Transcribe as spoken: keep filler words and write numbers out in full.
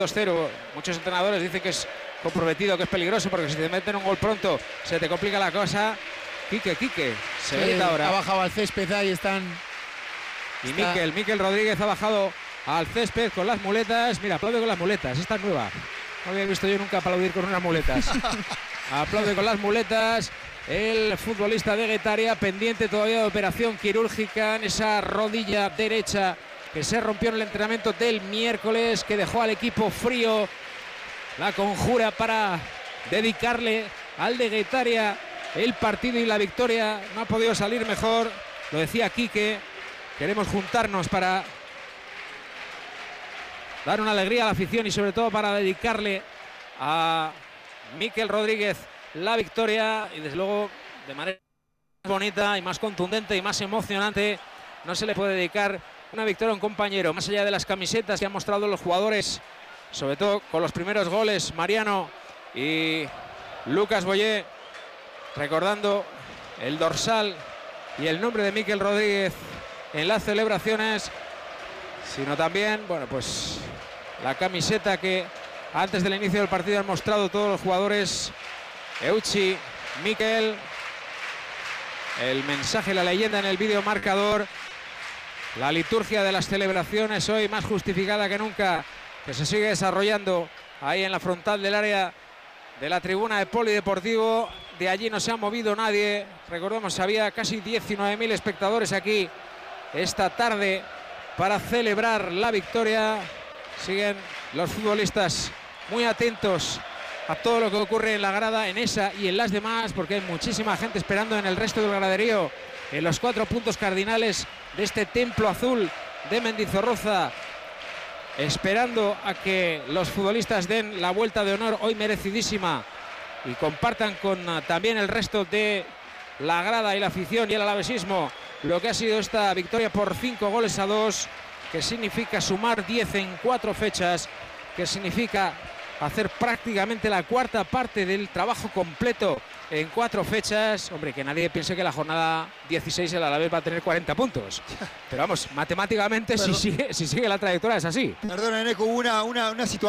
dos cero. Muchos entrenadores dicen que es comprometido, que es peligroso, porque si te meten un gol pronto se te complica la cosa. Quique, Quique, se sí, ve ahora. Ha bajado al césped, ahí están. Y está... Miquel, Miquel Rodríguez ha bajado al césped con las muletas. Mira, aplaude con las muletas, esta es nueva. No había visto yo nunca aplaudir con unas muletas. Aplaude con las muletas. El futbolista de Guetaria, pendiente todavía de operación quirúrgica en esa rodilla derecha que se rompió en el entrenamiento del miércoles, que dejó al equipo frío. La conjura para dedicarle al de Guetaria el partido y la victoria. No ha podido salir mejor, lo decía Quique. Queremos juntarnos para dar una alegría a la afición y sobre todo para dedicarle a Miquel Rodríguez la victoria, y desde luego de manera más bonita y más contundente y más emocionante no se le puede dedicar una victoria a un compañero, más allá de las camisetas que han mostrado los jugadores, sobre todo con los primeros goles, Mariano y Lucas Boyé, recordando el dorsal y el nombre de Miquel Rodríguez en las celebraciones, sino también, bueno, pues la camiseta que antes del inicio del partido han mostrado todos los jugadores. Euchi, Miquel, el mensaje, la leyenda en el vídeo marcador. La liturgia de las celebraciones hoy más justificada que nunca, que se sigue desarrollando ahí en la frontal del área de la tribuna de Polideportivo. De allí no se ha movido nadie. Recordemos, había casi diecinueve mil espectadores aquí esta tarde para celebrar la victoria. Siguen los futbolistas muy atentos a todo lo que ocurre en la grada, en esa y en las demás, porque hay muchísima gente esperando en el resto del graderío, en los cuatro puntos cardinales de este templo azul de Mendizorroza, esperando a que los futbolistas den la vuelta de honor hoy merecidísima y compartan con uh, también el resto de la grada y la afición y el alavesismo lo que ha sido esta victoria por cinco goles a dos, que significa sumar diez en cuatro fechas, que significa hacer prácticamente la cuarta parte del trabajo completo en cuatro fechas. Hombre, que nadie piense que la jornada dieciséis el Alavés va a tener cuarenta puntos. Pero vamos, matemáticamente, si sigue, si sigue la trayectoria es así. Perdón, Eneco, hubo una, una, una situación.